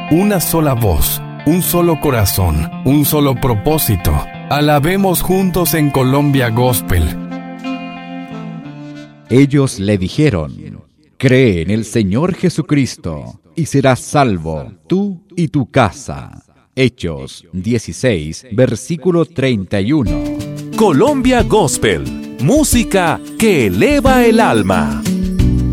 una sola voz, un solo corazón, un solo propósito. Alabemos juntos en Colombia Gospel. Ellos le dijeron: cree en el Señor Jesucristo y serás salvo, tú y tu casa. Hechos 16, versículo 31. Colombia Gospel, música que eleva el alma.